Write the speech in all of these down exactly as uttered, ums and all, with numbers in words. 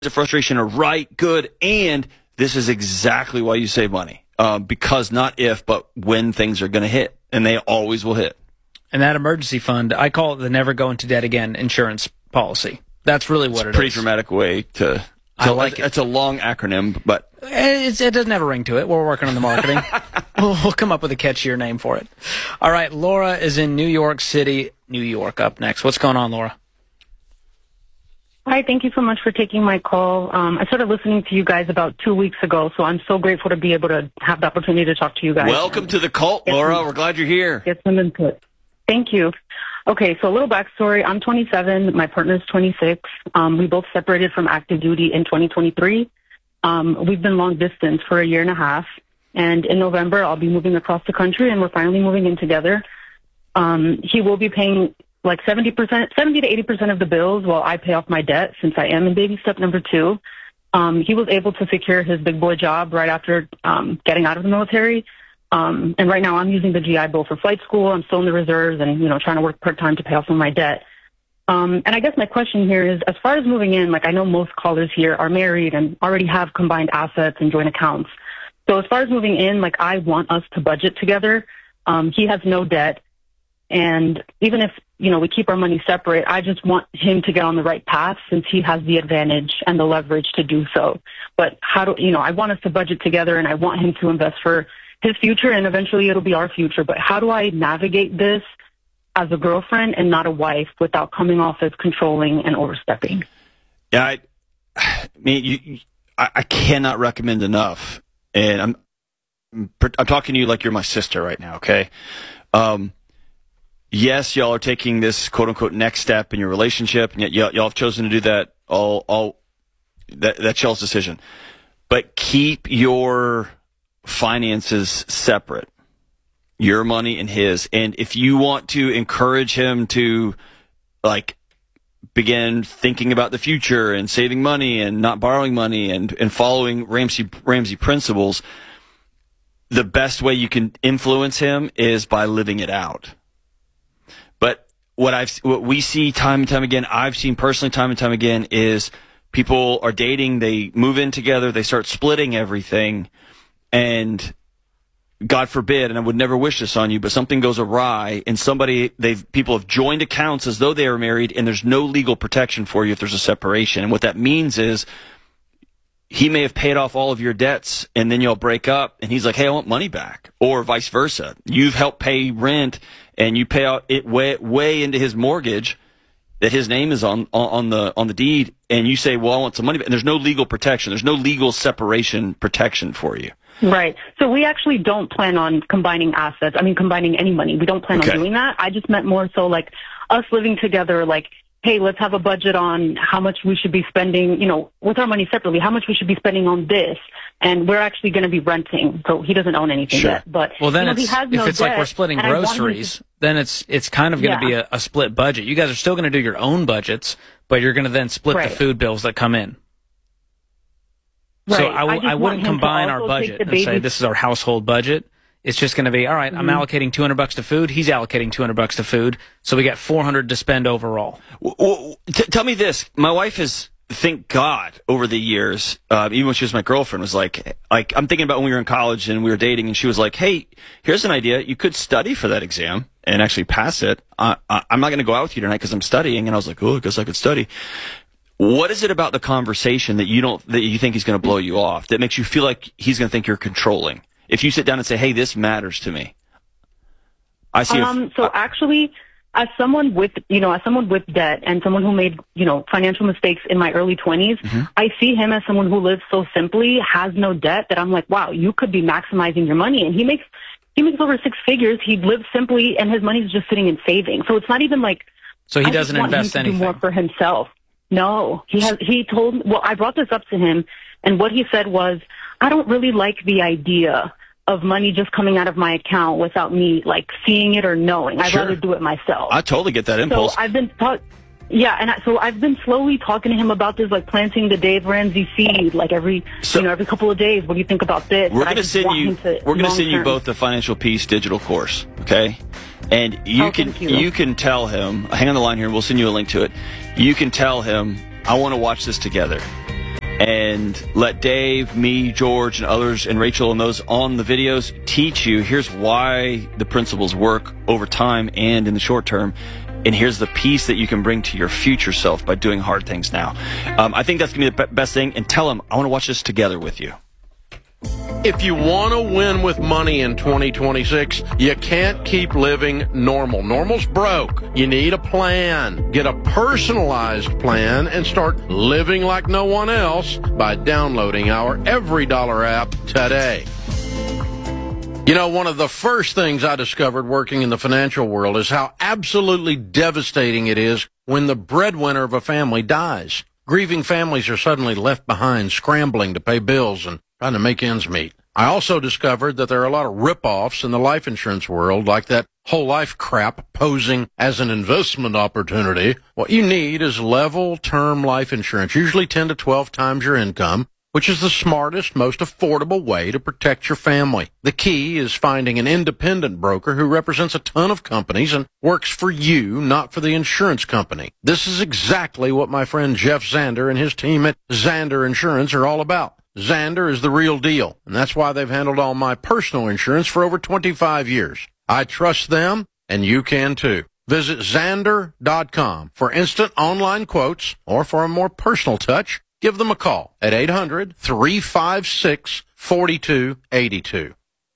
of frustration are right, good, and this is exactly why you save money. Uh, because not if, but when things are going to hit, and they always will hit. And that emergency fund, I call it the never go into debt again insurance policy. That's really what it's it a pretty is. dramatic way to... I so like it's, it. It's a long acronym, but... It's, it doesn't have a ring to it. We're working on the marketing. we'll, we'll come up with a catchier name for it. All right, Laura is in New York City, New York, up next. What's going on, Laura? Hi, thank you so much for taking my call. Um, I started listening to you guys about two weeks ago, so I'm so grateful to be able to have the opportunity to talk to you guys. Welcome to the cult, Laura. Some, We're glad you're here. Get some input. Thank you. Okay, so a little backstory. I'm twenty-seven. My partner's twenty-six. Um, we both separated from active duty in twenty twenty-three. Um, we've been long distance for a year and a half. And in November, I'll be moving across the country, and we're finally moving in together. Um, he will be paying like seventy percent, seventy to eighty percent of the bills while I pay off my debt, since I am in baby step number two. Um, he was able to secure his big boy job right after um, getting out of the military. Um, and right now I'm using the G I Bill for flight school. I'm still in the reserves and, you know, trying to work part-time to pay off some of my debt. Um, and I guess my question here is, as far as moving in, like I know most callers here are married and already have combined assets and joint accounts. So as far as moving in, like I want us to budget together. Um, he has no debt. And even if, you know, we keep our money separate, I just want him to get on the right path since he has the advantage and the leverage to do so. But how do, you know, I want us to budget together and I want him to invest for his future and eventually it'll be our future. But how do I navigate this as a girlfriend and not a wife without coming off as controlling and overstepping? Yeah, I, I mean, you, I, I cannot recommend enough. And I'm, I'm talking to you like you're my sister right now, okay? Um, Yes, y'all are taking this quote-unquote next step in your relationship, and yet y'all, y'all have chosen to do that all, all that, that's y'all's decision. But keep your finances separate, your money and his. And if you want to encourage him to, like, begin thinking about the future and saving money and not borrowing money and, and following Ramsey, Ramsey principles, the best way you can influence him is by living it out. But what I've, what we see time and time again, I've seen personally time and time again, is people are dating, they move in together, they start splitting everything, and God forbid, and I would never wish this on you, but something goes awry, and somebody, they've, people have joined accounts as though they are married, and there's no legal protection for you if there's a separation. And what that means is, he may have paid off all of your debts, and then y'all break up, and he's like, hey, I want money back. Or vice versa. You've helped pay rent, and you pay out it way, way into his mortgage that his name is on, on the on the deed, and you say, well, I want some money back. And there's no legal protection. There's no legal separation protection for you. Right. So we actually don't plan on combining assets. I mean, combining any money. We don't plan Okay. on doing that. I just meant more so like us living together, like, hey, let's have a budget on how much we should be spending, you know, with our money separately, how much we should be spending on this. And we're actually going to be renting, so he doesn't own anything Sure. yet. But Well, then you know, it's, he has if no it's like debt, we're splitting and I want him to- groceries, then it's it's kind of going to Yeah. be a, a split budget. You guys are still going to do your own budgets, but you're going to then split Right. the food bills that come in. So Right. I, w- I just I want wouldn't him to combine our also take budget the and say baby- this is our household budget. It's just going to be, all right, I'm allocating two hundred bucks to food. He's allocating two hundred bucks to food. So we got four hundred to spend overall. W- w- t- tell me this. My wife has, thank God, over the years, uh, even when she was my girlfriend, was like, like, I'm thinking about when we were in college and we were dating, and she was like, hey, here's an idea. You could study for that exam and actually pass it. Uh, I- I'm not going to go out with you tonight because I'm studying. And I was like, oh, I guess I could study. What is it about the conversation that you don't, that you think he's going to blow you off, that makes you feel like he's going to think you're controlling? If you sit down and say, hey, this matters to me. I see. Um, if, so actually, as someone with, you know, as someone with debt and someone who made, you know, financial mistakes in my early twenties, mm-hmm. I see him as someone who lives so simply, has no debt, that I'm like, wow, you could be maximizing your money. And he makes, he makes over six figures. He lives simply, and his money's just sitting in savings. So it's not even like, So he I doesn't just want invest him to anything. do more for himself. No, he has, he told, well, I brought this up to him, and what he said was, I don't really like the idea of money just coming out of my account without me, like, seeing it or knowing. I'd Sure. rather do it myself. I totally get that impulse. So I've been ta- yeah, and I, so I've been slowly talking to him about this, like planting the Dave Ramsey seed, like every So- you know every couple of days. What do you think about this? We're But I going to just send want you. him to We're going to send you long-term. both the Financial Peace digital course, okay? And you Oh, can thank you. can tell him. Hang on the line here. We'll send you a link to it. You can tell him, I want to watch this together. and let Dave, me, George, and others, and Rachel and those on the videos teach you, here's why the principles work over time and in the short term. And here's the peace that you can bring to your future self by doing hard things now. Um, I think that's going to be the be- best thing. And tell them, I want to watch this together with you. If you want to win with money in twenty twenty-six, you can't keep living normal. Normal's broke. You need a plan. Get a personalized plan and start living like no one else by downloading our Every Dollar app today. You know, one of the first things I discovered working in the financial world is how absolutely devastating it is when the breadwinner of a family dies. Grieving families are suddenly left behind, scrambling to pay bills and trying to make ends meet. I also discovered that there are a lot of rip-offs in the life insurance world, like that whole life crap posing as an investment opportunity. What you need is level term life insurance, usually ten to twelve times your income, which is the smartest, most affordable way to protect your family. The key is finding an independent broker who represents a ton of companies and works for you, not for the insurance company. This is exactly what my friend Jeff Zander and his team at Zander Insurance are all about. Zander is the real deal, and that's why they've handled all my personal insurance for over twenty-five years. I trust them, and you can too. Visit Zander dot com for instant online quotes, or for a more personal touch, give them a call at eight hundred, three five six, four two eight two.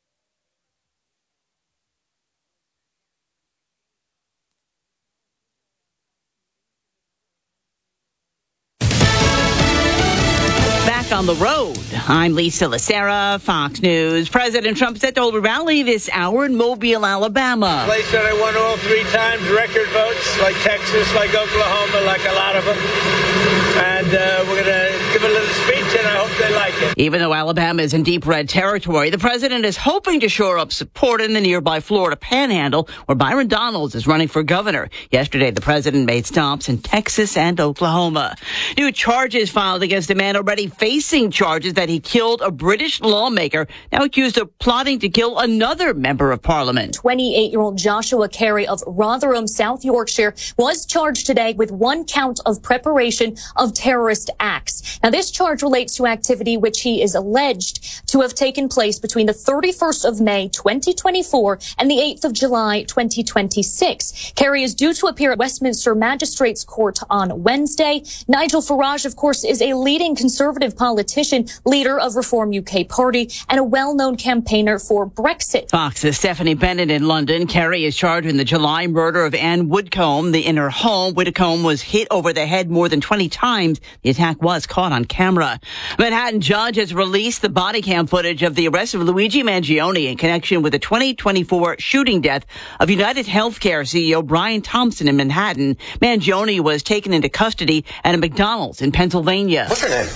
Back on the road, I'm Lisa Lacera, Fox News. President Trump set to hold a rally this hour in Mobile, Alabama. A place that I won all three times, record votes, like Texas, like Oklahoma, like a lot of them. And uh, we're going to give a little speech, and I hope they like it. Even though Alabama is in deep red territory, the president is hoping to shore up support in the nearby Florida Panhandle, where Byron Donalds is running for governor. Yesterday, the president made stops in Texas and Oklahoma. New charges filed against a man already facing charges that he killed a British lawmaker, now accused of plotting to kill another member of parliament. twenty-eight-year-old Joshua Carey of Rotherham, South Yorkshire, was charged today with one count of preparation of terrorist acts. Now, this charge relates to activity which he is alleged to have taken place between the thirty-first of May, twenty twenty-four and the eighth of July, twenty twenty-six. Carey is due to appear at Westminster Magistrates Court on Wednesday. Nigel Farage, of course, is a leading conservative politician, leader of Reform U K Party, and a well-known campaigner for Brexit. Fox's Stephanie Bennett in London. Carey is charged in the July murder of Anne Woodcombe. The, in her home, Woodcombe was hit over the head more than twenty times. The attack was caught on camera. Manhattan judge has released the body cam footage of the arrest of Luigi Mangione in connection with the twenty twenty-four shooting death of United Healthcare C E O Brian Thompson in Manhattan. Mangione was taken into custody at a McDonald's in Pennsylvania. What's your name?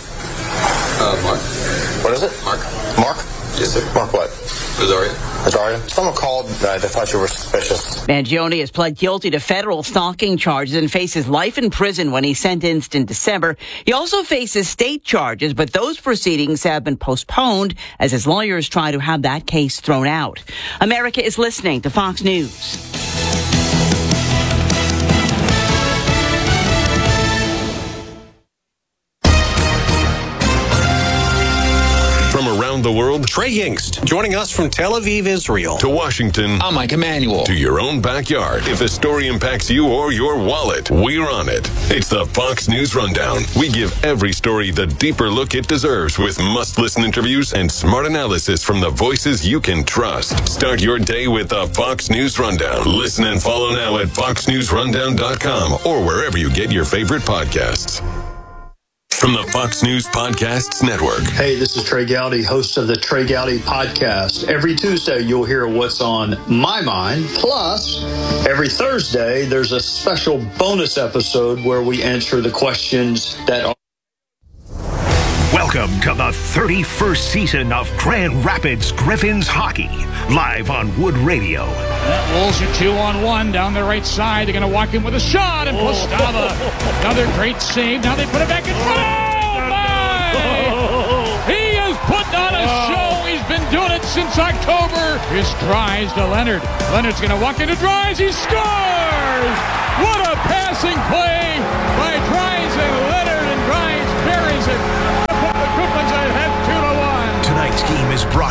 Uh, Mark. What is it? Mark. Mark? Yes, sir. Mark what? Azaria. Azaria? Someone called. Uh, they thought you were suspicious. Mangione has pled guilty to federal stalking charges and faces life in prison when he's sentenced in December. He also faces state charges, but those proceedings have been postponed as his lawyers try to have that case thrown out. America is listening to Fox News. From around the world, Trey Yingst, joining us from Tel Aviv, Israel, to Washington. I'm Mike Emanuel. To your own backyard. If the story impacts you or your wallet, we're on it. It's the Fox News Rundown. We give every story the deeper look it deserves with must-listen interviews and smart analysis from the voices you can trust. Start your day with the Fox News Rundown. Listen and follow now at fox news rundown dot com or wherever you get your favorite podcasts. From the Fox News Podcasts Network. Hey, this is Trey Gowdy, host of the Trey Gowdy Podcast. Every Tuesday, you'll hear what's on my mind. Plus, every Thursday, there's a special bonus episode where we answer the questions that are... Welcome to the thirty-first season of Grand Rapids Griffins Hockey, live on Wood Radio. That rolls you two on one down the right side. They're going to walk in with a shot, and Postava, another great save. Now they put it back in front. Oh, my! He has put on a show. He's been doing it since October. Here's Dries to Leonard. Leonard's going to walk into Dries. He scores! What a passing play by Dries, and Leonard, and Dries buries it.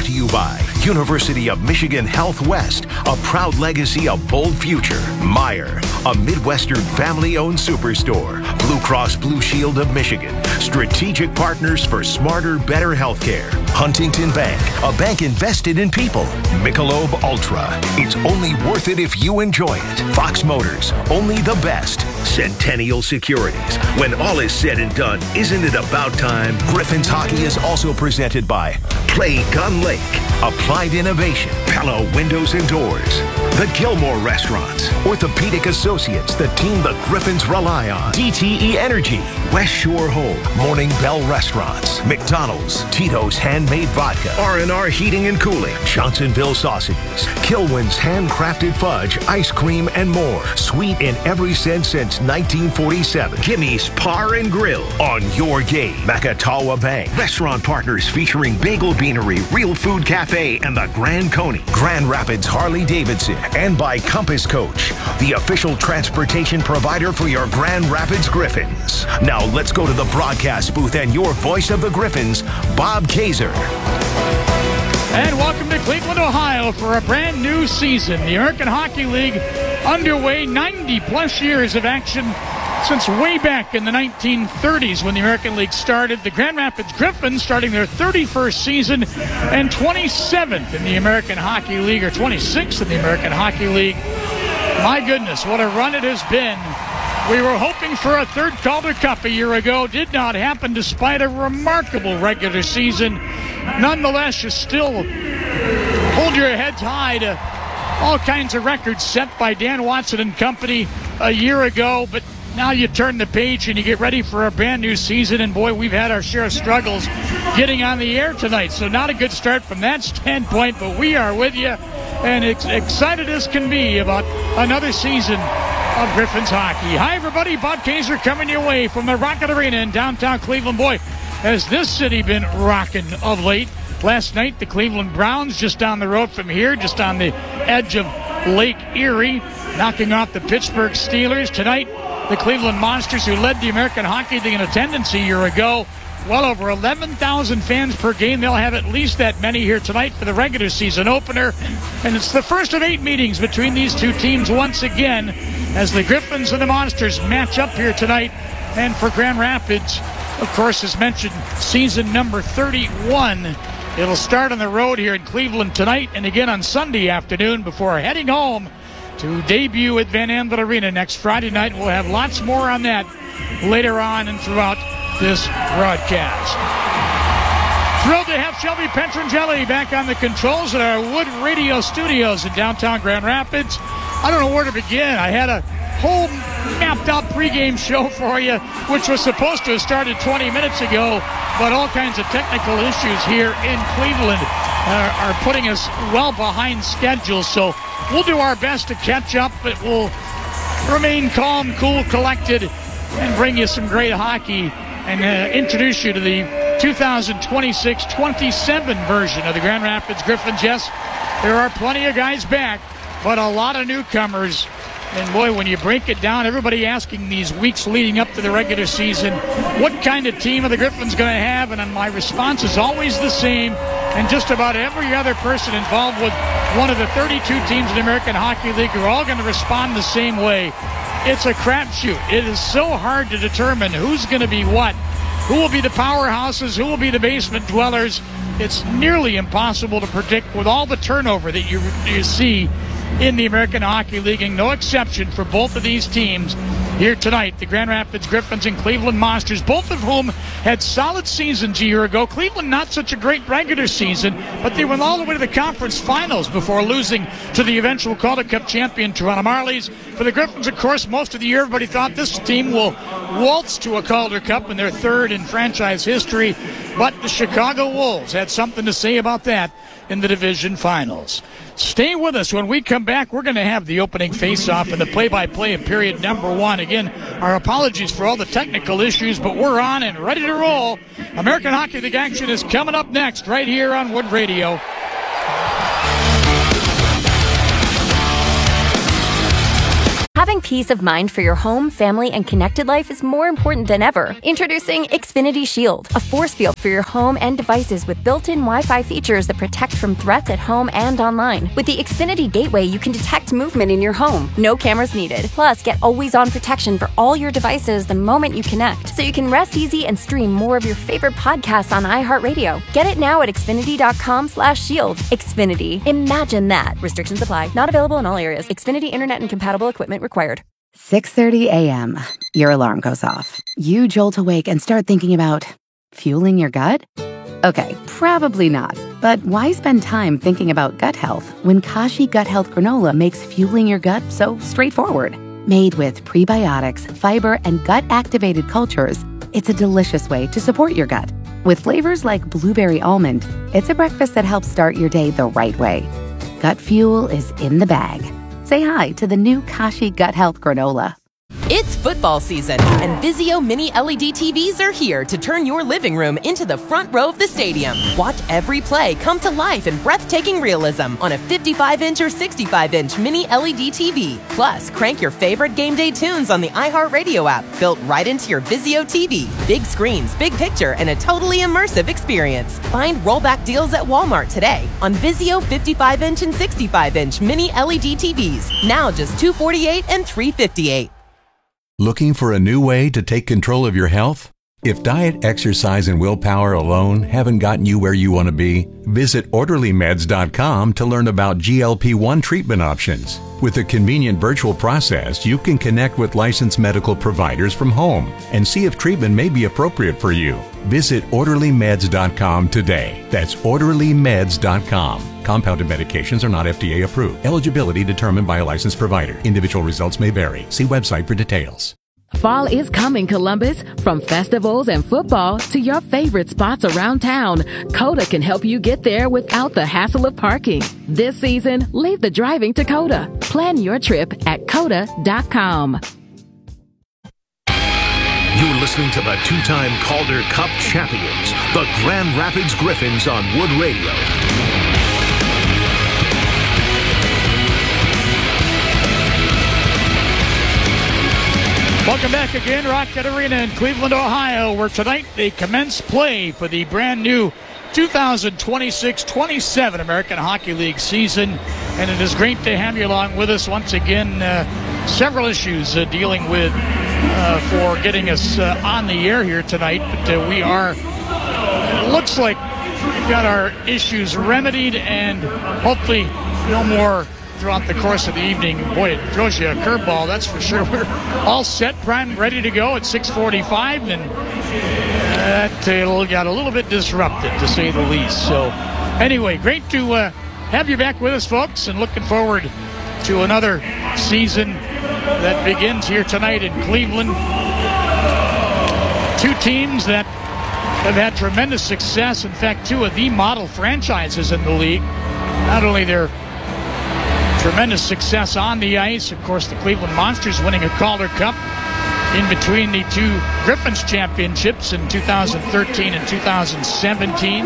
to you by University of Michigan Health West, a proud legacy of bold future. Meijer, a Midwestern family-owned superstore. Blue Cross Blue Shield of Michigan, strategic partners for smarter, better healthcare. Huntington Bank, a bank invested in people. Michelob Ultra, it's only worth it if you enjoy it. Fox Motors, only the best. Centennial Securities, when all is said and done, isn't it about time? Griffin's Hockey is also presented by Clay Gun Lake, Applied Innovation, Pella Windows and Doors, the Gilmore Restaurants, Orthopedic Associates, the team the Griffins rely on, D T E Energy, West Shore Home, Morning Bell Restaurants, McDonald's, Tito's Handmade Vodka, R and R Heating and Cooling, Johnsonville Sausages, Kilwin's Handcrafted Fudge, Ice Cream, and more. Sweet in every sense since nineteen forty-seven. Gimmy's Par and Grill on your game. Macatawa Bank. Restaurant partners featuring Bagel Beanery, Real Food Cafe, and the Grand Coney. Grand Rapids Harley Davidson. And by Compass Coach, the official transportation provider for your Grand Rapids Griffins. Now let's go to the broadcast booth and your voice of the Griffins, Bob Kaiser. And welcome to Cleveland, Ohio for a brand new season. The American Hockey League underway, ninety plus years of action since way back in the nineteen thirties when the American League started. The Grand Rapids Griffins starting their thirty-first season and twenty-seventh in the American Hockey League, or twenty-sixth in the American Hockey League. My goodness, what a run it has been. We were hoping for a third Calder Cup a year ago. Did not happen despite a remarkable regular season. Nonetheless, you still hold your heads high to all kinds of records set by Dan Watson and company a year ago. But now you turn the page and you get ready for a brand new season. And boy, we've had our share of struggles getting on the air tonight. So not a good start from that standpoint, but we are with you and ex- excited as can be about another season of Griffins hockey. Hi, everybody. Bob Kaiser coming your way from the Rocket Arena in downtown Cleveland. Boy, has this city been rocking of late. Last night, the Cleveland Browns just down the road from here, just on the edge of Lake Erie, knocking off the Pittsburgh Steelers. Tonight, the Cleveland Monsters, who led the American Hockey League in attendance a year ago, well over eleven thousand fans per game. They'll have at least that many here tonight for the regular season opener. And it's the first of eight meetings between these two teams once again as the Griffins and the Monsters match up here tonight. And for Grand Rapids, of course, as mentioned, season number thirty-one. It'll start on the road here in Cleveland tonight and again on Sunday afternoon before heading home to debut at Van Andel Arena next Friday night. We'll have lots more on that later on and throughout this broadcast. Thrilled to have Shelby Petrangeli back on the controls at our Wood Radio Studios in downtown Grand Rapids. I don't know where to begin. I had a whole mapped out pregame show for you, which was supposed to have started twenty minutes ago, but all kinds of technical issues here in Cleveland are, are putting us well behind schedule. So we'll do our best to catch up, but we'll remain calm, cool, collected, and bring you some great hockey and uh, introduce you to the two thousand twenty-six twenty-seven version of the Grand Rapids Griffins. Yes, there are plenty of guys back, but a lot of newcomers. And boy, when you break it down, everybody asking these weeks leading up to the regular season, what kind of team are the Griffins going to have? And my response is always the same. And just about every other person involved with one of the thirty-two teams in the American Hockey League are all going to respond the same way. It's a crapshoot. It is so hard to determine who's going to be what, who will be the powerhouses, who will be the basement dwellers. It's nearly impossible to predict with all the turnover that you, you see in the American Hockey League, and no exception for both of these teams here tonight. The Grand Rapids Griffins and Cleveland Monsters, both of whom had solid seasons a year ago. Cleveland not such a great regular season, but they went all the way to the conference finals before losing to the eventual Calder Cup champion Toronto Marlies. For the Griffins, of course, most of the year everybody thought this team will waltz to a Calder Cup in their third in franchise history, but the Chicago Wolves had something to say about that in the division finals. Stay with us. When we come back, we're going to have the opening face-off and the play-by-play of period number one. Again, our apologies for all the technical issues, but we're on and ready to roll. American Hockey League action is coming up next right here on Wood Radio. Having Securing peace of mind for your home, family, and connected life is more important than ever. Introducing Xfinity Shield, a force field for your home and devices with built-in Wi-Fi features that protect from threats at home and online. With the Xfinity Gateway, you can detect movement in your home. No cameras needed. Plus, get always-on protection for all your devices the moment you connect, so you can rest easy and stream more of your favorite podcasts on iHeartRadio. Get it now at Xfinity.com slash shield. Xfinity. Imagine that. Restrictions apply. Not available in all areas. Xfinity Internet and compatible equipment required. six thirty a.m. Your alarm goes off. You jolt awake and start thinking about fueling your gut? Okay, probably not. But why spend time thinking about gut health when Kashi Gut Health Granola makes fueling your gut so straightforward? Made with prebiotics, fiber, and gut-activated cultures, it's a delicious way to support your gut. With flavors like blueberry almond, it's a breakfast that helps start your day the right way. Gut fuel is in the bag. Say hi to the new Kashi Gut Health Granola. It's football season, and Vizio Mini L E D T Vs are here to turn your living room into the front row of the stadium. Watch every play come to life in breathtaking realism on a fifty-five inch or sixty-five inch Mini L E D T V. Plus, crank your favorite game day tunes on the iHeartRadio app, built right into your Vizio T V. Big screens, big picture, and a totally immersive experience. Find rollback deals at Walmart today on Vizio fifty-five inch and sixty-five inch Mini L E D T Vs. Now just two hundred forty-eight dollars and three hundred fifty-eight dollars. Looking for a new way to take control of your health? If diet, exercise, and willpower alone haven't gotten you where you want to be, visit orderly meds dot com to learn about G L P one treatment options. With a convenient virtual process, you can connect with licensed medical providers from home and see if treatment may be appropriate for you. Visit orderly meds dot com today. That's orderly meds dot com. Compounded medications are not F D A approved. Eligibility determined by a licensed provider. Individual results may vary. See website for details. Fall is coming, Columbus. From festivals and football to your favorite spots around town, Coda can help you get there without the hassle of parking. This season, leave the driving to Coda. Plan your trip at coda dot com. You're listening to the two-time Calder Cup champions, the Grand Rapids Griffins on Wood Radio. Welcome back again, Rocket Arena in Cleveland, Ohio, where tonight they commence play for the brand new two thousand twenty-six twenty-seven American Hockey League season. And it is great to have you along with us once again. Uh, several issues uh, dealing with uh, for getting us uh, on the air here tonight. But uh, we are, it looks like we've got our issues remedied and hopefully no more throughout the course of the evening. Boy, it throws you a curveball, that's for sure. We're all set, primed, ready to go at six forty-five, and that uh, got a little bit disrupted, to say the least. So anyway, great to uh, have you back with us, folks, and looking forward to another season that begins here tonight in Cleveland. Two teams that have had tremendous success. In fact, two of the model franchises in the league. Not only their tremendous success on the ice, of course, the Cleveland Monsters winning a Calder Cup in between the two Griffins championships in two thousand thirteen and two thousand seventeen.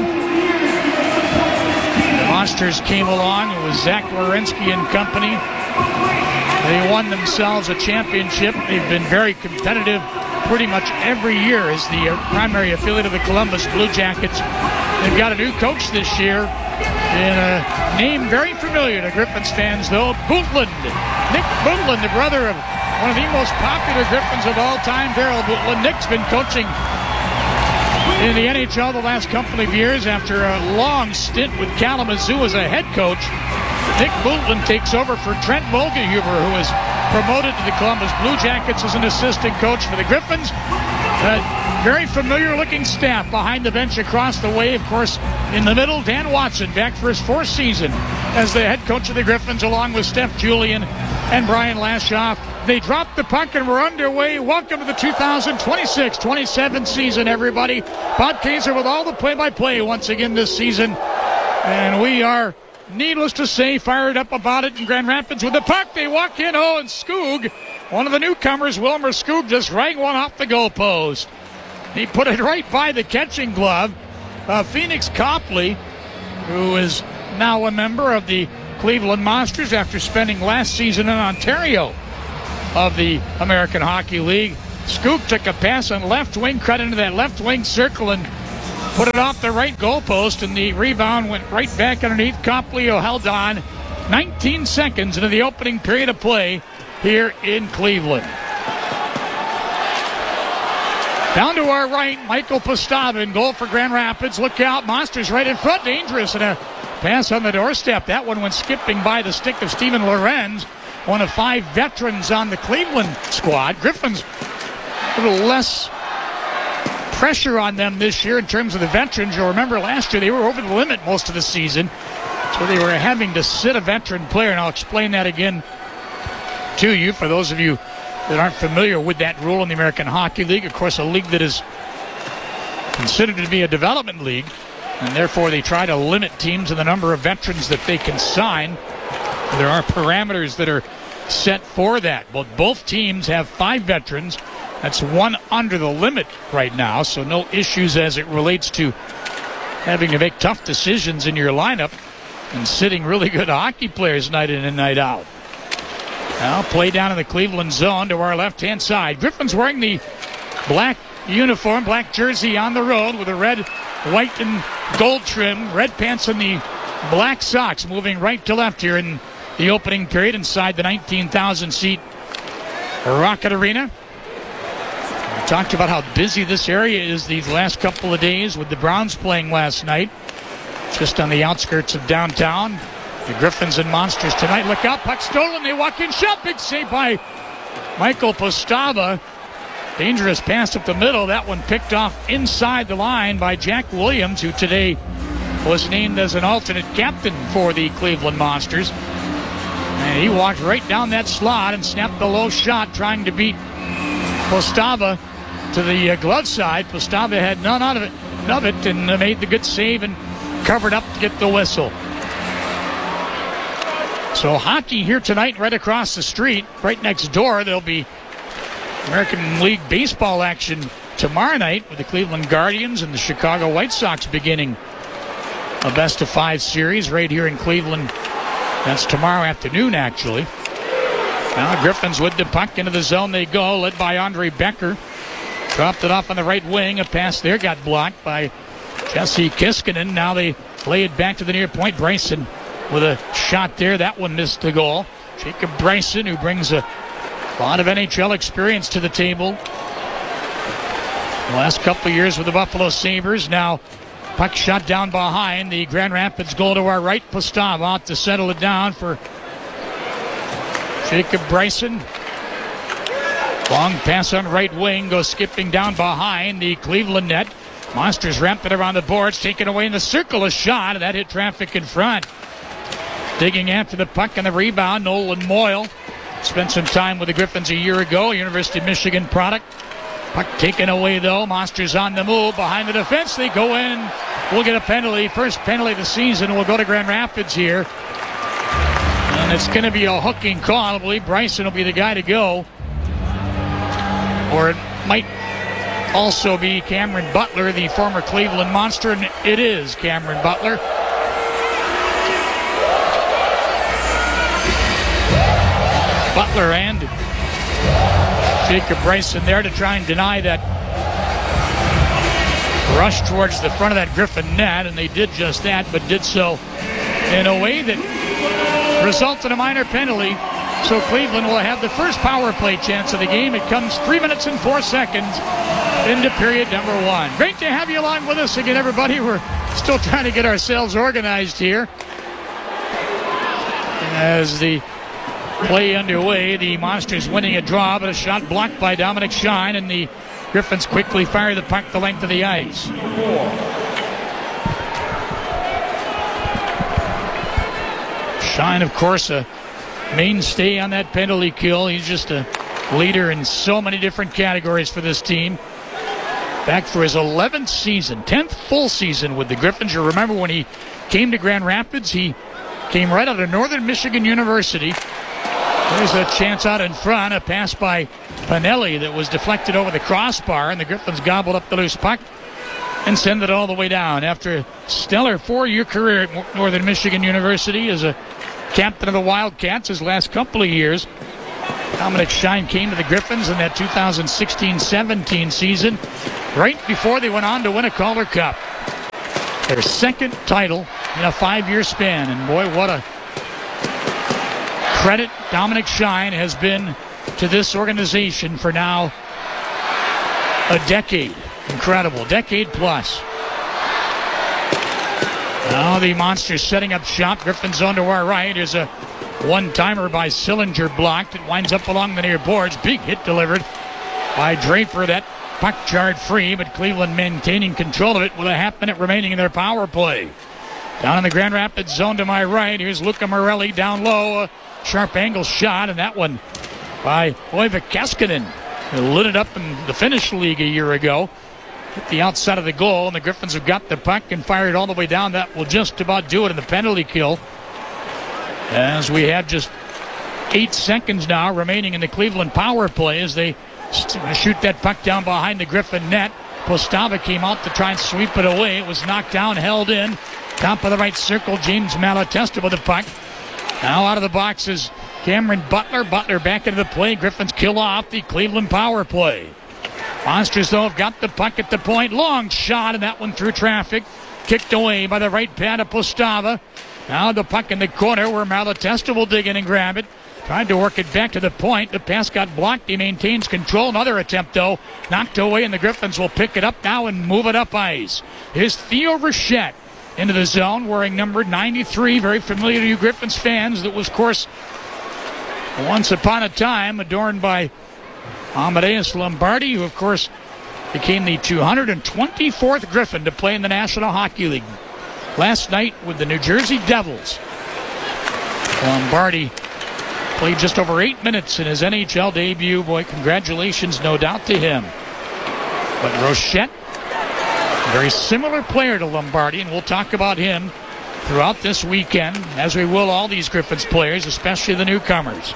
The Monsters came along with Zach Werenski and company. They won themselves a championship. They've been very competitive pretty much every year as the primary affiliate of the Columbus Blue Jackets. They've got a new coach this year, and a name very familiar to Griffins fans, though, Bootland. Nick Bootland, the brother of one of the most popular Griffins of all time, Darrell Bootland. Nick's been coaching in the N H L the last couple of years after a long stint with Kalamazoo as a head coach. Nick Bootland takes over for Trent Volgehuber, who was promoted to the Columbus Blue Jackets as an assistant coach for the Griffins. Uh, very familiar-looking staff behind the bench across the way. Of course, in the middle, Dan Watson, back for his fourth season as the head coach of the Griffins, along with Steph Julian and Brian Lashoff. They dropped the puck and we're underway. Welcome to the two thousand twenty-six twenty-seven season, everybody. Bob Kaiser with all the play-by-play once again this season. And we are, needless to say, fired up about it in Grand Rapids with the puck. They walk in, oh, and Skoog, one of the newcomers, Wilmer Skoog, just rang one off the goalpost. He put it right by the catching glove. Uh, Phoenix Copley, who is now a member of the Cleveland Monsters after spending last season in Ontario, of the American Hockey League. Scoop took a pass on left wing, cut into that left wing circle, and put it off the right goalpost, and the rebound went right back underneath. Coplio held on nineteen seconds into the opening period of play here in Cleveland. Down to our right, Michael Postava in goal for Grand Rapids. Look out, Monsters right in front, dangerous, and a pass on the doorstep. That one went skipping by the stick of Steven Lorenz, one of five veterans on the Cleveland squad. Griffins a little less pressure on them this year in terms of the veterans. You'll remember last year they were over the limit most of the season, so they were having to sit a veteran player, and I'll explain that again to you for those of you that aren't familiar with that rule in the American Hockey League. Of course, a league that is considered to be a development league, and therefore they try to limit teams in the number of veterans that they can sign. There are parameters that are set for that. Well, both teams have five veterans. That's one under the limit right now, so no issues as it relates to having to make tough decisions in your lineup and sitting really good hockey players night in and night out. Now play down in the Cleveland zone to our left-hand side. Griffin's wearing the black uniform, black jersey on the road with a red, white, and gold trim. Red pants and the black socks, moving right to left here in the opening period inside the nineteen thousand seat Rocket Arena. We talked about how busy this area is these last couple of days with the Browns playing last night, just on the outskirts of downtown. The Griffins and Monsters tonight. Look out, puck stolen. They walk in, shot. Big save by Michael Postava. Dangerous pass up the middle. That one picked off inside the line by Jack Williams, who today was named as an alternate captain for the Cleveland Monsters. And he walked right down that slot and snapped the low shot, trying to beat Postava to the uh, glove side. Postava had none out of it, none of it, and uh, made the good save and covered up to get the whistle. So hockey here tonight, right across the street, right next door. There'll be American League Baseball action tomorrow night with the Cleveland Guardians and the Chicago White Sox beginning a best of five series right here in Cleveland. That's tomorrow afternoon, actually. Now Griffins with the puck into the zone they go, led by Andre Becker. Dropped it off on the right wing. A pass there got blocked by Jesse Kiskinen. Now they lay it back to the near point. Bryson with a shot there. That one missed the goal. Jacob Bryson, who brings a lot of N H L experience to the table. The last couple of years with the Buffalo Sabres. Now puck shot down behind the Grand Rapids goal to our right. Postava out to settle it down for Jacob Bryson. Long pass on right wing, goes skipping down behind the Cleveland net. Monsters wrapped it around the boards, taken away in the circle. A shot, and that hit traffic in front. Digging after the puck and the rebound, Nolan Moyle. Spent some time with the Griffins a year ago, University of Michigan product. Puck taken away, though. Monsters on the move. Behind the defense, they go in. We'll get a penalty. First penalty of the season. We'll go to Grand Rapids here. And it's going to be a hooking call. I believe Bryson will be the guy to go. Or it might also be Cameron Butler, the former Cleveland Monster. And it is Cameron Butler. Butler and Jacob Bryson there to try and deny that rush towards the front of that Griffin net, and they did just that, but did so in a way that resulted in a minor penalty. So Cleveland will have the first power play chance of the game. It comes three minutes and four seconds into period number one. Great to have you along with us again, everybody. We're still trying to get ourselves organized here as the play underway. The Monsters winning a draw, but a shot blocked by Dominic Shine, and the Griffins quickly fire the puck the length of the ice. Shine, of course, a mainstay on that penalty kill. He's just a leader in so many different categories for this team. Back for his eleventh season, tenth full season with the Griffins. You remember when he came to Grand Rapids, he came right out of Northern Michigan University. There's a chance out in front, a pass by Pinelli that was deflected over the crossbar, and the Griffins gobbled up the loose puck and send it all the way down. After a stellar four-year career at Northern Michigan University as a captain of the Wildcats his last couple of years, Dominic Shine came to the Griffins in that two thousand sixteen seventeen season, right before they went on to win a Calder Cup. Their second title in a five-year span. And boy, what a credit Dominic Shine has been to this organization for now a decade. Incredible. Decade plus. Now the Monsters setting up shop. Griffin zone to our right is a one-timer by Sillinger blocked. It winds up along the near boards. Big hit delivered by Draper. That puck jarred free, but Cleveland maintaining control of it with a half minute remaining in their power play. Down in the Grand Rapids zone to my right, here's Luca Morelli down low. A sharp angle shot, and that one by Oiva Keskinen, who lit it up in the Finnish League a year ago. Hit the outside of the goal, and the Griffins have got the puck and fired all the way down. That will just about do it in the penalty kill. As we have just eight seconds now remaining in the Cleveland power play as they shoot that puck down behind the Griffin net. Postava came out to try and sweep it away. It was knocked down, held in. Top of the right circle, James Malatesta with the puck. Now out of the box is Cameron Butler. Butler back into the play. Griffins kill off the Cleveland power play. Monsters, though, have got the puck at the point. Long shot, and that one through traffic. Kicked away by the right pad of Postava. Now the puck in the corner where Malatesta will dig in and grab it. Tried to work it back to the point. The pass got blocked. He maintains control. Another attempt, though, knocked away, and the Griffins will pick it up now and move it up ice. Here's Theo Rochette into the zone, wearing number ninety-three. Very familiar to you Griffins fans. That was, of course, once upon a time adorned by Amadeus Lombardi, who, of course, became the two hundred twenty-fourth Griffin to play in the National Hockey League. Last night with the New Jersey Devils, Lombardi played just over eight minutes in his N H L debut. Boy, congratulations, no doubt, to him. But Rochette, a very similar player to Lombardi, and we'll talk about him throughout this weekend, as we will all these Griffins players, especially the newcomers.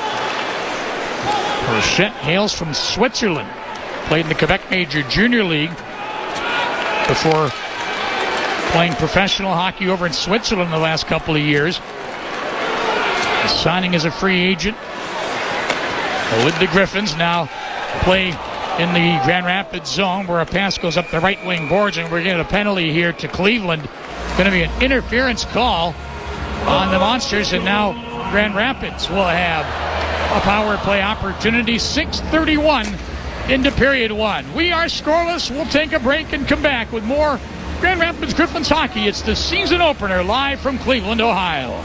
Rochette hails from Switzerland. Played in the Quebec Major Junior League before playing professional hockey over in Switzerland the last couple of years. Signing as a free agent with the Griffins. Now play in the Grand Rapids zone where a pass goes up the right wing boards, and we're getting a penalty here to Cleveland. Going to be an interference call on the Monsters, and now Grand Rapids will have a power play opportunity. six thirty-one into period one. We are scoreless. We'll take a break and come back with more Grand Rapids Griffins hockey. It's the season opener live from Cleveland, Ohio.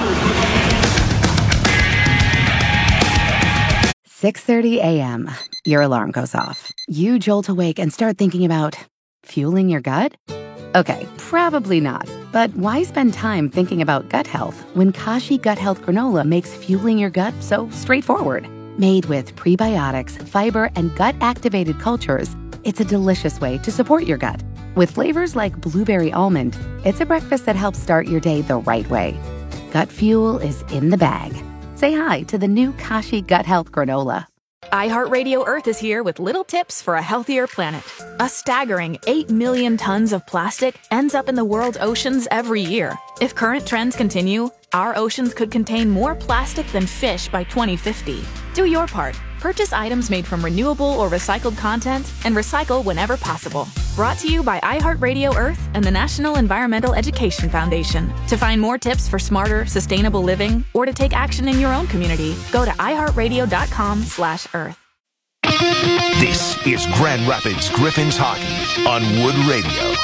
six thirty a.m. Your alarm goes off. You jolt awake and start thinking about fueling your gut? Okay, probably not. But why spend time thinking about gut health when Kashi Gut Health Granola makes fueling your gut so straightforward? Made with prebiotics, fiber, and gut-activated cultures, it's a delicious way to support your gut. With flavors like blueberry almond, it's a breakfast that helps start your day the right way. Gut fuel is in the bag. Say hi to the new Kashi Gut Health Granola. iHeartRadio Earth is here with little tips for a healthier planet. A staggering eight million tons of plastic ends up in the world's oceans every year. If current trends continue, our oceans could contain more plastic than fish by twenty fifty. Do your part. Purchase items made from renewable or recycled content and recycle whenever possible. Brought to you by iHeartRadio Earth and the National Environmental Education Foundation. To find more tips for smarter, sustainable living or to take action in your own community, go to iHeartRadio.com slash Earth. This is Grand Rapids Griffins Hockey on Wood Radio.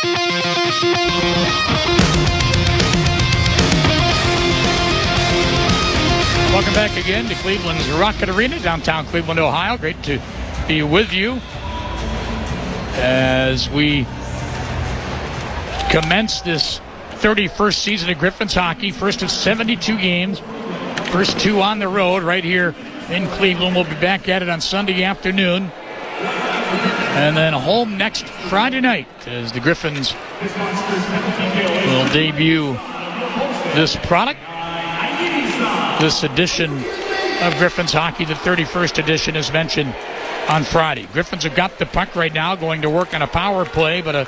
Welcome back again to Cleveland's Rocket Arena, downtown Cleveland, Ohio. Great to be with you as we commence this thirty-first season of Griffins hockey. First of seventy-two games, first two on the road right here in Cleveland. We'll be back at it on Sunday afternoon, and then home next Friday night as the Griffins will debut this product. This edition of Griffins hockey, the thirty-first edition, as mentioned on Friday. Griffins have got the puck right now, going to work on a power play, but a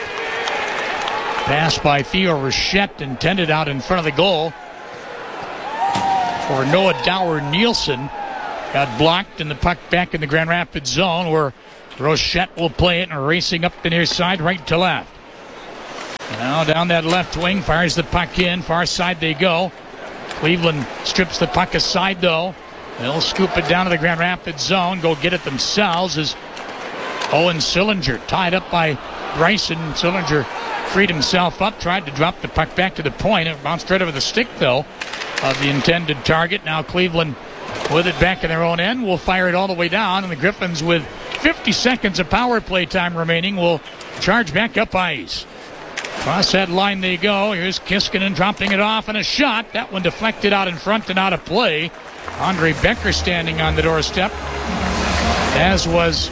pass by Theo Rochette intended out in front of the goal for Noah Dower Nielsen. Got blocked, and the puck back in the Grand Rapids zone where Rochette will play it and racing up the near side, right to left. Now down that left wing, fires the puck in. Far side they go. Cleveland strips the puck aside, though. They'll scoop it down to the Grand Rapids zone, go get it themselves as Owen Sillinger tied up by Bryson. Sillinger freed himself up, tried to drop the puck back to the point. It bounced right over the stick, though, of the intended target. Now Cleveland with it back in their own end will fire it all the way down, and the Griffins, with fifty seconds of power play time remaining, will charge back up ice. Across that line they go. Here's Kiskinen dropping it off, and a shot. That one deflected out in front and out of play. Andre Becker standing on the doorstep, as was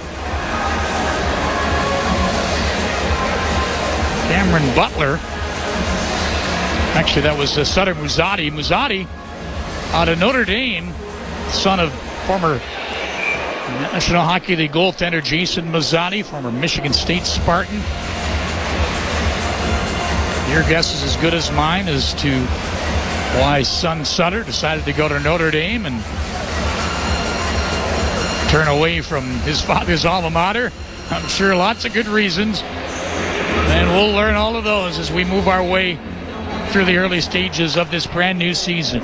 Cameron Butler. Actually, that was uh, Sutter Muzzatti. Muzzatti out of Notre Dame, son of former National Hockey League goaltender Jason Muzzatti, former Michigan State Spartan. Your guess is as good as mine as to why son Sutter decided to go to Notre Dame and turn away from his father's alma mater. I'm sure lots of good reasons. And we'll learn all of those as we move our way through the early stages of this brand new season.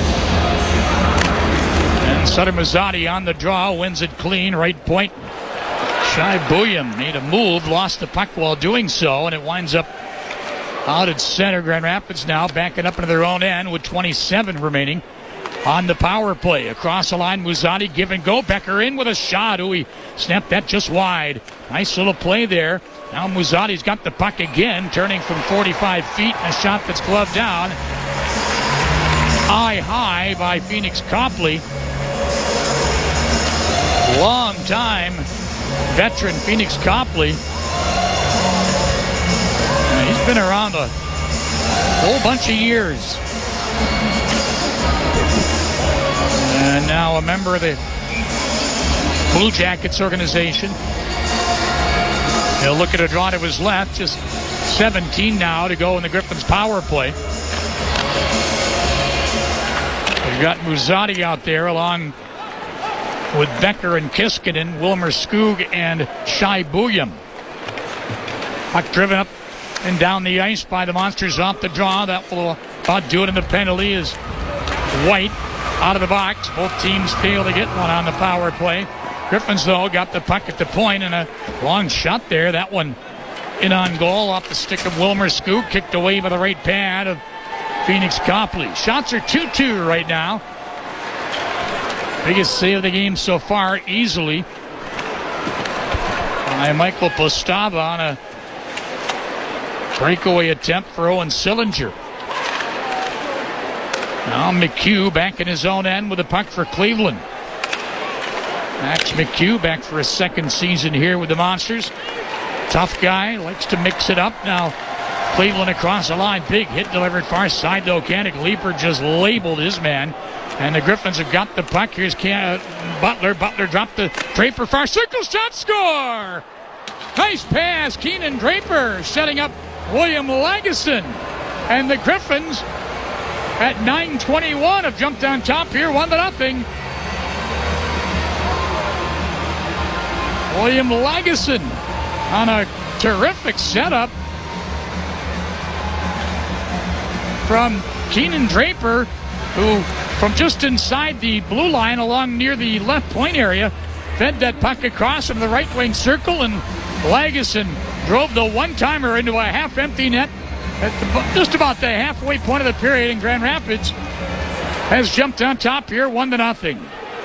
And Sutter Muzzatti on the draw, wins it clean, right point. Shai Buium made a move, lost the puck while doing so, and it winds up out at center. Grand Rapids now backing up into their own end with twenty-seven remaining on the power play. Across the line, Muzzatti give and go. Becker in with a shot. Ooh, he snapped that just wide. Nice little play there. Now Muzzatti's got the puck again, turning from forty-five feet, and a shot that's gloved down. Eye high by Phoenix Copley. Long time veteran Phoenix Copley. He's been around a whole bunch of years. And now a member of the Blue Jackets organization. He'll look at a draw to his left. Just seventeen now to go in the Griffins' power play. We've got Muzzatti out there along with Becker and Kiskinen, Wilmer Skoog and Shai Buium. Puck driven up and down the ice by the Monsters off the draw. That will about do it, in the penalty is White out of the box. Both teams fail to get one on the power play. Griffins, though, got the puck at the point, and a long shot there. That one in on goal off the stick of Wilmer Skoog, kicked away by the right pad of Phoenix Copley. Shots are two two right now. Biggest save of the game so far, easily, by Michael Postava on a breakaway attempt for Owen Sillinger. Now McHugh back in his own end with the puck for Cleveland. Max McHugh back for his second season here with the Monsters. Tough guy, likes to mix it up. Now Cleveland across the line. Big hit delivered far side to Okanek. Leaper just labeled his man. And the Griffins have got the puck. Here's Cam- Butler. Butler dropped the Draper far circle shot, score! Nice pass. Keenan Draper setting up William Lagesson. And the Griffins at nine twenty-one have jumped on top here, one to nothing. William Lagesson on a terrific setup from Keenan Draper, who from just inside the blue line along near the left point area fed that puck across into the right wing circle, and Lagesson drove the one-timer into a half-empty net at the, just about the halfway point of the period, and Grand Rapids has jumped on top here, one to nothing.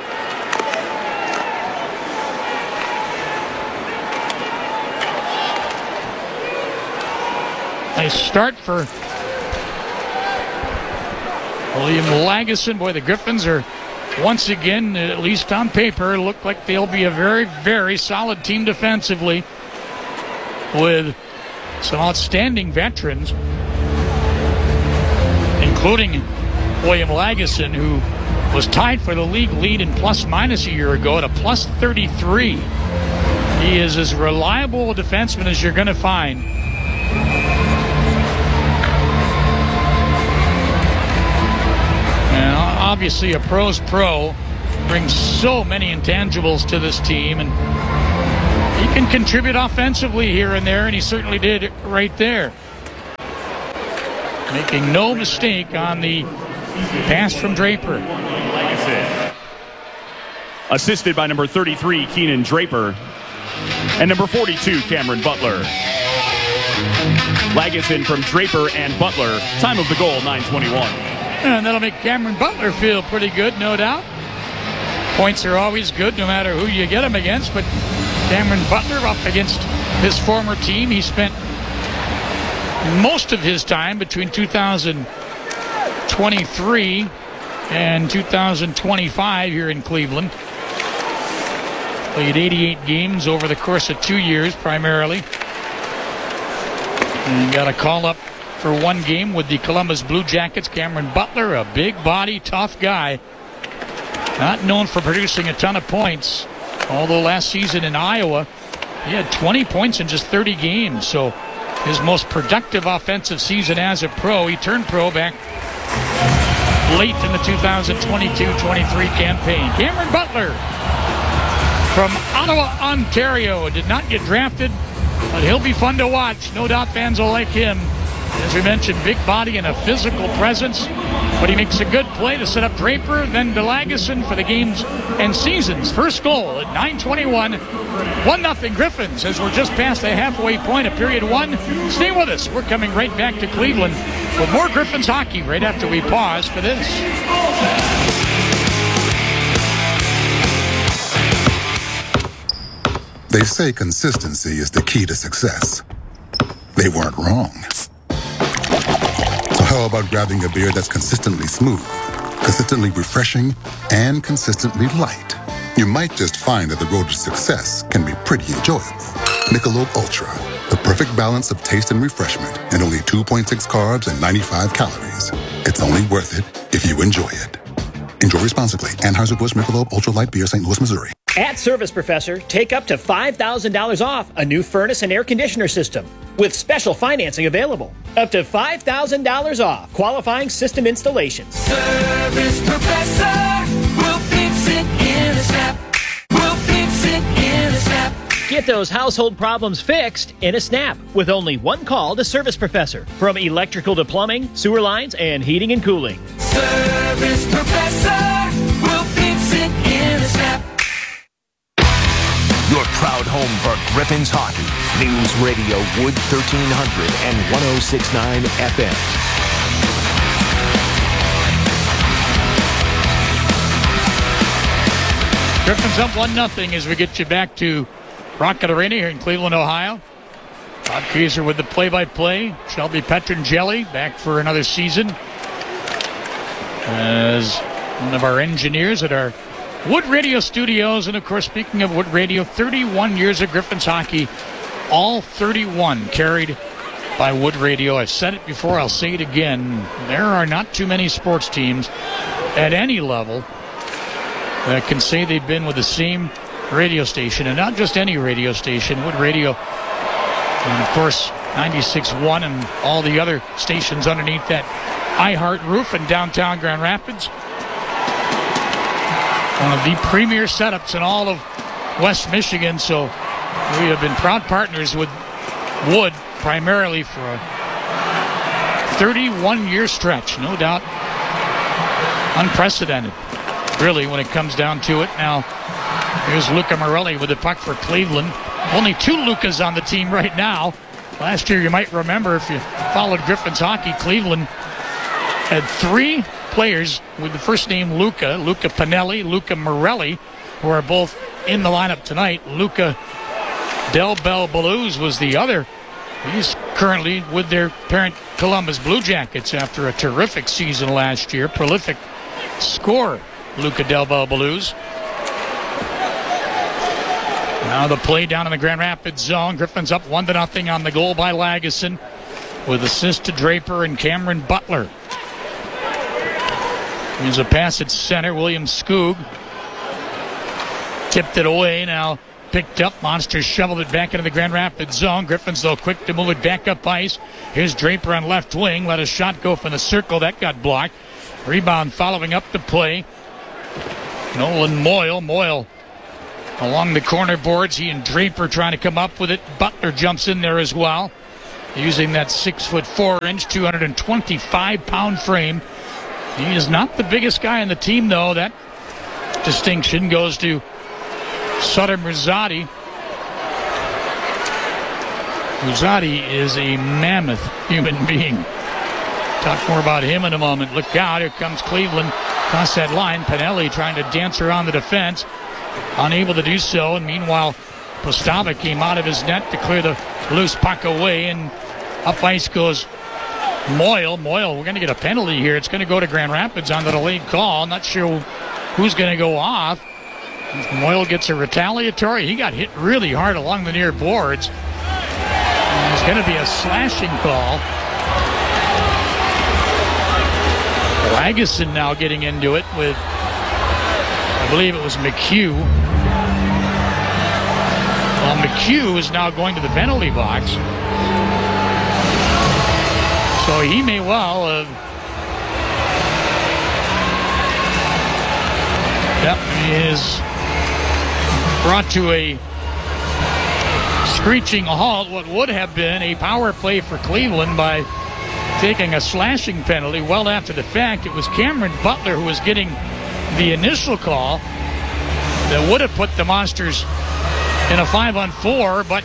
Nice start for William Lagesson. Boy, the Griffins are once again, at least on paper, look like they'll be a very, very solid team defensively with some outstanding veterans, including William Lagesson, who was tied for the league lead in plus minus a year ago at a plus thirty-three. He is as reliable a defenseman as you're going to find. And obviously a pro's pro. brings so many intangibles to this team, and he can contribute offensively here and there, and he certainly did right there. Making no mistake on the pass from Draper. Assisted by number thirty-three, Keenan Draper, and number forty-two, Cameron Butler. Lagesson from Draper and Butler. Time of the goal, nine twenty-one. And that'll make Cameron Butler feel pretty good, no doubt. Points are always good, no matter who you get them against, but Cameron Butler up against his former team. He spent most of his time between two thousand twenty-three and two thousand twenty-five here in Cleveland. Played eighty-eight games over the course of two years, primarily. And got a call up for one game with the Columbus Blue Jackets. Cameron Butler, a big body, tough guy. Not known for producing a ton of points. Although last season in Iowa, he had twenty points in just thirty games. So his most productive offensive season as a pro. He turned pro back late in the two thousand twenty-two twenty-three campaign. Cameron Butler from Ottawa, Ontario. Did not get drafted, but he'll be fun to watch. No doubt fans will like him. As we mentioned, big body and a physical presence, but he makes a good play to set up Draper, then to Lagesson for the games and season's first goal at nine twenty-one. one nothing Griffins as we're just past the halfway point of period one. Stay with us. We're coming right back to Cleveland with more Griffins hockey right after we pause for this. They say consistency is the key to success. They weren't wrong. So how about grabbing a beer that's consistently smooth, consistently refreshing, and consistently light? You might just find that the road to success can be pretty enjoyable. Michelob Ultra, the perfect balance of taste and refreshment, and only two point six carbs and ninety-five calories. It's only worth it if you enjoy it. Enjoy responsibly. Anheuser-Busch Michelob Ultra Light Beer, Saint Louis, Missouri. At Service Professor, take up to five thousand dollars off a new furnace and air conditioner system with special financing available. Up to five thousand dollars off qualifying system installations. Service Professor will fix it in a snap. We'll fix it in a snap. Get those household problems fixed in a snap with only one call to Service Professor. From electrical to plumbing, sewer lines, and heating and cooling. Service Professor will fix it in a snap. Your proud home for Griffins hockey. News Radio Wood thirteen hundred and one oh six point nine F M. Griffins up one nothing as we get you back to Rocket Arena here in Cleveland, Ohio. Bob Kaiser with the play-by-play. Shelby Petrangeli back for another season as one of our engineers at our Wood Radio studios. And of course, speaking of Wood Radio, thirty-one years of Griffins hockey, all thirty-one carried by Wood Radio. I've said it before, I'll say it again. There are not too many sports teams at any level that can say they've been with the same radio station, and not just any radio station, Wood Radio, and of course ninety-six point one and all the other stations underneath that iHeart roof in downtown Grand Rapids. One of the premier setups in all of West Michigan, so we have been proud partners with Wood primarily for a thirty-one year stretch, no doubt unprecedented, really, when it comes down to it. Now, here's Luca Morelli with the puck for Cleveland. Only two Lucas on the team right now. Last year, you might remember, if you followed Griffins hockey, Cleveland had three players with the first name Luca, Luca Pinelli, Luca Morelli, who are both in the lineup tonight. Luca Del Bel Blues was the other. He's currently with their parent Columbus Blue Jackets after a terrific season last year. Prolific scorer, Luca Del Bel Blues. Now the play down in the Grand Rapids zone. Griffins up one to nothing on the goal by Lagesson, with assist to Draper and Cameron Butler. Here's a pass at center. William Skoog tipped it away. Now picked up. Monsters shoveled it back into the Grand Rapids zone. Griffins, though, quick to move it back up ice. Here's Draper on left wing. Let a shot go from the circle. That got blocked. Rebound following up the play Nolan Moyle. Moyle along the corner boards. He and Draper trying to come up with it. Butler jumps in there as well, using that six foot four inch, two hundred twenty-five pound frame. He is not the biggest guy on the team, though. That distinction goes to Sutter Murzadi. Murzadi is a mammoth human being. Talk more about him in a moment. Look out, here comes Cleveland across that line. Pinelli trying to dance around the defense, unable to do so. And meanwhile, Postava came out of his net to clear the loose puck away, and up ice goes Moyle. Moyle, we're going to get a penalty here. It's going to go to Grand Rapids on the delayed call. Not sure who's going to go off. Moyle gets a retaliatory. He got hit really hard along the near boards. And there's going to be a slashing call. Lagesson now getting into it with, I believe it was McHugh. Well, McHugh is now going to the penalty box. So he may well have. Yep, is brought to a screeching halt what would have been a power play for Cleveland by taking a slashing penalty well after the fact. It was Cameron Butler who was getting the initial call that would have put the Monsters in a five on four, but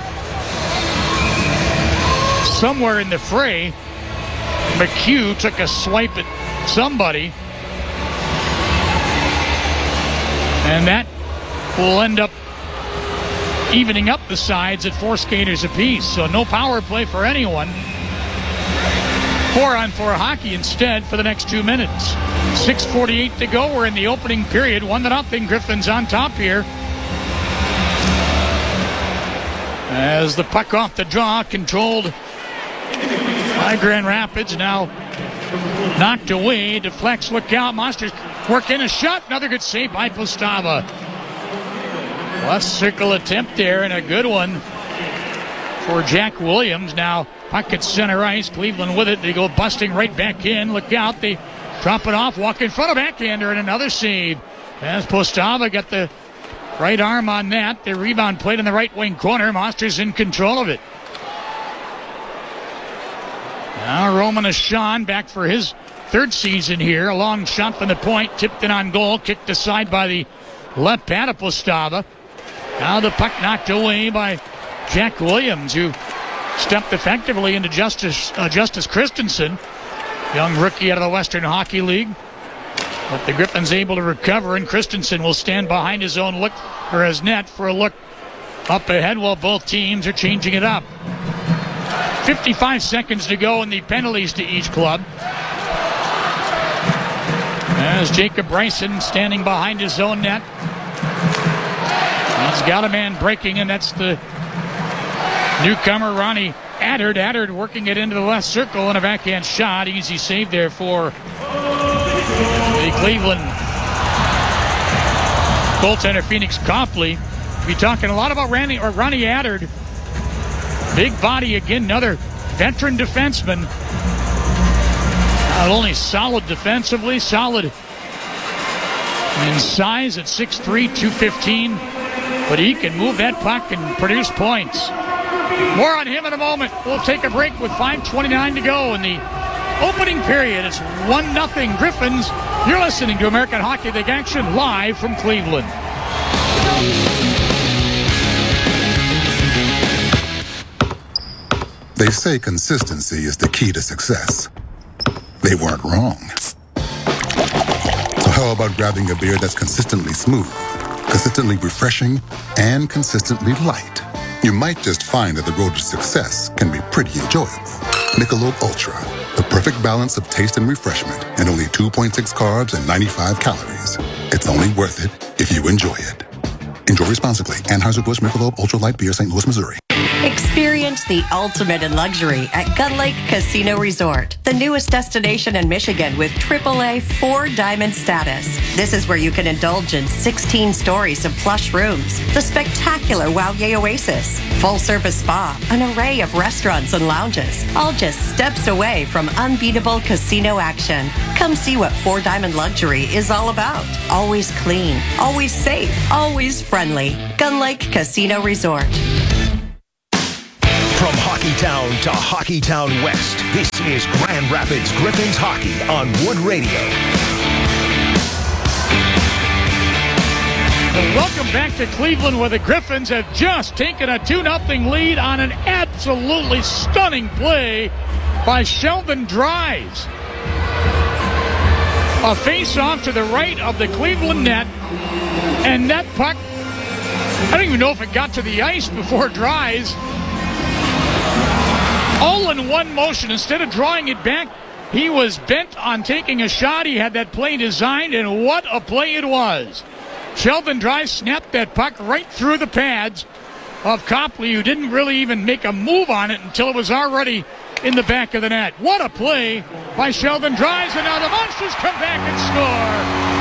somewhere in the fray, McHugh took a swipe at somebody, and that will end up evening up the sides at four skaters apiece. So no power play for anyone. Four on four hockey instead for the next two minutes. six forty-eight to go. We're in the opening period. One to nothing. Griffins on top here. As the puck off the draw, controlled by Grand Rapids. Now knocked away. Deflects. Look out. Monsters work in a shot. Another good save by Postava. Left circle attempt there, and a good one for Jack Williams. Now puck at center ice. Cleveland with it. They go busting right back in. Look out. They drop it off. Walk in front of backhander, and another save. As Postava got the right arm on that. The rebound played in the right wing corner. Monsters in control of it. Now Roman Ashan back for his third season here. A long shot from the point. Tipped in on goal. Kicked aside by the left pad of Postava. Now the puck knocked away by Jack Williams, who stepped effectively into Justice uh, Justice Christensen, young rookie out of the Western Hockey League. But the Griffins able to recover, and Christensen will stand behind his own look for his net for a look up ahead while both teams are changing it up. fifty-five seconds to go, and the penalties to each club. As Jacob Bryson standing behind his own net. He's got a man breaking, and that's the newcomer, Ronnie Addard. Addard working it into the left circle, and a backhand shot. Easy save there for the Cleveland goaltender, Phoenix Copley. We'll be talking a lot about Randy, or Ronnie Addard. Big body again, another veteran defenseman. Not only solid defensively, solid in size at six three, two fifteen. But he can move that puck and produce points. More on him in a moment. We'll take a break with five twenty-nine to go in the opening period. It's one nothing Griffins. You're listening to American Hockey League action live from Cleveland. They say consistency is the key to success. They weren't wrong. So how about grabbing a beer that's consistently smooth, consistently refreshing, and consistently light? You might just find that the road to success can be pretty enjoyable. Michelob Ultra, the perfect balance of taste and refreshment, and only two point six carbs and ninety-five calories. It's only worth it if you enjoy it. Enjoy responsibly. Anheuser-Busch Michelob Ultra Light Beer, Saint Louis, Missouri. Experience the ultimate in luxury at Gun Lake Casino Resort, the newest destination in Michigan with triple A four diamond status. This is where you can indulge in sixteen stories of plush rooms, the spectacular Wauye Oasis, full-service spa, an array of restaurants and lounges, all just steps away from unbeatable casino action. Come see what four diamond luxury is all about. Always clean, always safe, always friendly. Gun Lake Casino Resort. From Hockeytown to Hockeytown West, this is Grand Rapids Griffins Hockey on Wood Radio. And welcome back to Cleveland, where the Griffins have just taken a two nothing lead on an absolutely stunning play by Sheldon Dries. A face-off to the right of the Cleveland net, and that puck, I don't even know if it got to the ice before Dries. All in one motion. Instead of drawing it back, he was bent on taking a shot. He had that play designed, and what a play it was. Sheldon Dries snapped that puck right through the pads of Copley, who didn't really even make a move on it until it was already in the back of the net. What a play by Sheldon Dries, and now the Monsters come back and score.